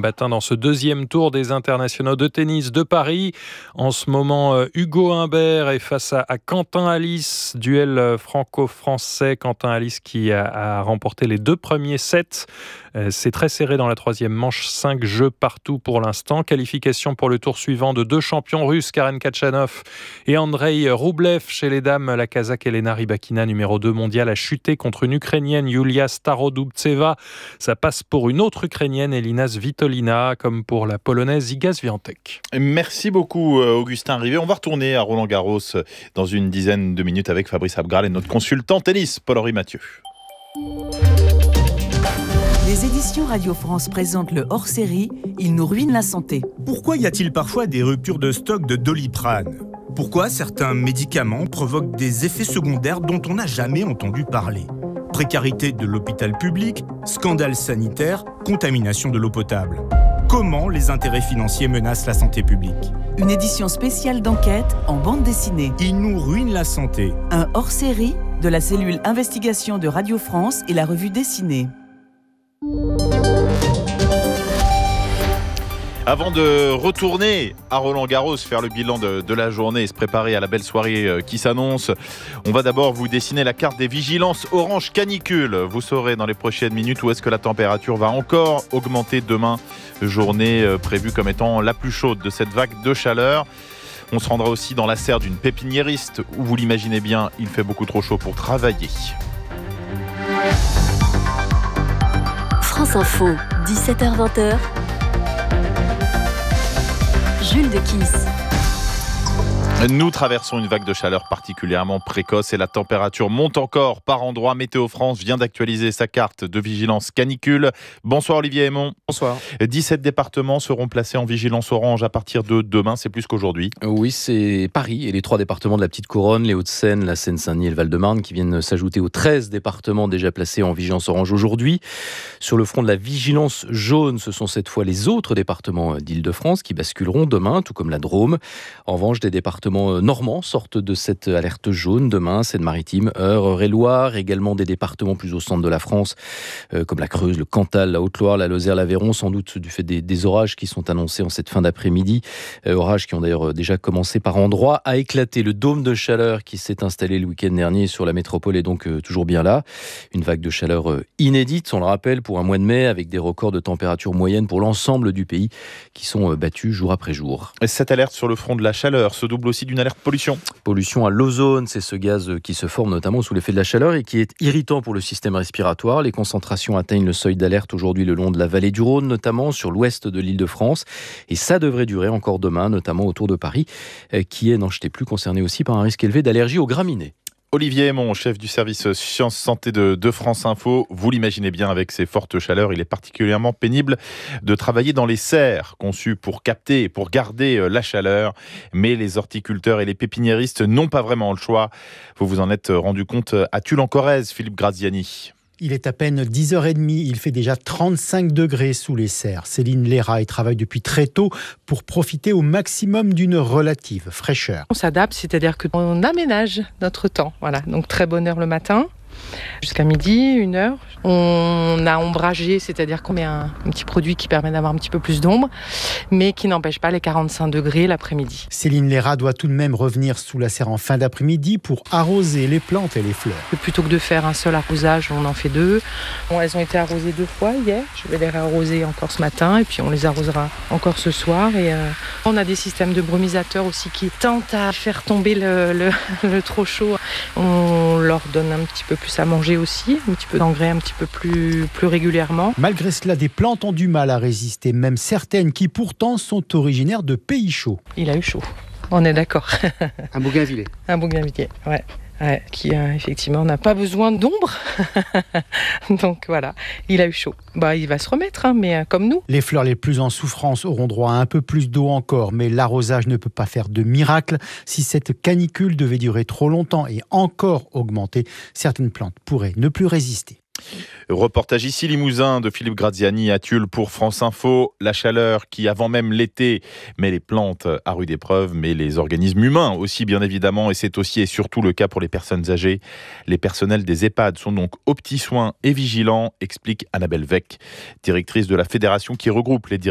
matin dans ce deuxième tour des internationaux de tennis de Paris. En ce moment, Hugo Humbert est face à Quentin Halys, duel franco-français. Quentin Halys qui a remporté les 2 premiers sets. C'est très serré dans la troisième manche, 5 jeux partout pour l'instant. Qualification pour le tour suivant de 2 champions russes, Karen Khachanov et Andrei Rublev. Chez les dames, la Kazakh Elena Rybakina, numéro 2 mondiale, a chuté contre une Ukrainienne, Yulia Starodubtseva. Ça passe pour une autre Ukrainienne, Elina Svitolina, comme pour la Polonaise Iga Swiatek. Merci beaucoup Augustin Rivet. On va retourner à Roland-Garros dans une dizaine de minutes avec Fabrice Abgral et notre consultant tennis, Paul-Henri Mathieu. Les éditions Radio France présentent le hors-série « Il nous ruine la santé ». Pourquoi y a-t-il parfois des ruptures de stock de Doliprane ? Pourquoi certains médicaments provoquent des effets secondaires dont on n'a jamais entendu parler ? Précarité de l'hôpital public, scandale sanitaire, contamination de l'eau potable. Comment les intérêts financiers menacent la santé publique ? Une édition spéciale d'enquête en bande dessinée. Il nous ruine la santé. Un hors-série de la cellule investigation de Radio France et la revue dessinée. Avant de retourner à Roland-Garros, faire le bilan de la journée et se préparer à la belle soirée qui s'annonce, on va d'abord vous dessiner la carte des vigilances orange canicule. Vous saurez dans les prochaines minutes où est-ce que la température va encore augmenter demain, journée prévue comme étant la plus chaude de cette vague de chaleur. On se rendra aussi dans la serre d'une pépiniériste où, vous l'imaginez bien, il fait beaucoup trop chaud pour travailler. France Info, 17h-20h. Jules de Kiss. Nous traversons une vague de chaleur particulièrement précoce et la température monte encore par endroits. Météo France vient d'actualiser sa carte de vigilance canicule. Bonsoir Olivier Aymon. Bonsoir. 17 départements seront placés en vigilance orange à partir de demain, c'est plus qu'aujourd'hui. Oui, c'est Paris et les 3 départements de la Petite Couronne, les Hauts-de-Seine, la Seine-Saint-Denis et le Val-de-Marne qui viennent s'ajouter aux 13 départements déjà placés en vigilance orange aujourd'hui. Sur le front de la vigilance jaune, ce sont cette fois les autres départements d'Île-de-France qui basculeront demain, tout comme la Drôme. En revanche, des départements normands sortent de cette alerte jaune demain, Seine-Maritime, Eure, Eure-et-Loire, également des départements plus au centre de la France, comme la Creuse, le Cantal, la Haute-Loire, la Lozère, l'Aveyron, sans doute du fait des orages qui sont annoncés en cette fin d'après-midi, orages qui ont d'ailleurs déjà commencé par endroits à éclater. Le dôme de chaleur qui s'est installé le week-end dernier sur la métropole est donc toujours bien là. Une vague de chaleur inédite, on le rappelle, pour un mois de mai, avec des records de température moyenne pour l'ensemble du pays qui sont battus jour après jour. Et cette alerte sur le front de la chaleur se double aussi d'une alerte pollution. Pollution à l'ozone, c'est ce gaz qui se forme notamment sous l'effet de la chaleur et qui est irritant pour le système respiratoire. Les concentrations atteignent le seuil d'alerte aujourd'hui le long de la vallée du Rhône, notamment sur l'ouest de l'Île-de-France. Et ça devrait durer encore demain, notamment autour de Paris, qui est, n'en jetez plus, concerné aussi par un risque élevé d'allergie aux graminées. Olivier Aymon, chef du service Sciences Santé de France Info, vous l'imaginez bien avec ces fortes chaleurs, il est particulièrement pénible de travailler dans les serres conçues pour capter et pour garder la chaleur. Mais les horticulteurs et les pépiniéristes n'ont pas vraiment le choix. Vous vous en êtes rendu compte à Tulle-en-Corrèze, Philippe Graziani. Il est à peine 10h30, il fait déjà 35 degrés sous les serres. Céline Léra travaille depuis très tôt pour profiter au maximum d'une relative fraîcheur. On s'adapte, c'est-à-dire qu'on aménage notre temps. Voilà, donc très bonne heure le matin. Jusqu'à midi, 1h. On a ombragé, c'est-à-dire qu'on met un petit produit qui permet d'avoir un petit peu plus d'ombre, mais qui n'empêche pas les 45 degrés l'après-midi. Céline Léra doit tout de même revenir sous la serre en fin d'après-midi pour arroser les plantes et les fleurs. Plutôt que de faire un seul arrosage, on en fait 2. Bon, elles ont été arrosées 2 fois hier. Je vais les réarroser encore ce matin et puis on les arrosera encore ce soir. Et on a des systèmes de brumisateurs aussi qui tentent à faire tomber le trop chaud. On leur donne un petit peu plus à manger aussi, un petit peu d'engrais un petit peu plus régulièrement. Malgré cela, des plantes ont du mal à résister, même certaines qui pourtant sont originaires de pays chauds. Il a eu chaud, on est d'accord. Un bougainvillier. Un bougainvillier, ouais. Qui effectivement n'a pas besoin d'ombre. Donc voilà, il a eu chaud. Il va se remettre, mais comme nous. Les fleurs les plus en souffrance auront droit à un peu plus d'eau encore, mais l'arrosage ne peut pas faire de miracle. Si cette canicule devait durer trop longtemps et encore augmenter, certaines plantes pourraient ne plus résister. Reportage ici Limousin de Philippe Graziani à Tulle pour France Info. La chaleur qui, avant même l'été, met les plantes à rude épreuve, mais les organismes humains aussi, bien évidemment. Et c'est aussi et surtout le cas pour les personnes âgées. Les personnels des EHPAD sont donc aux petits soins et vigilants, explique Annabelle Weck, directrice de la fédération qui regroupe les directeurs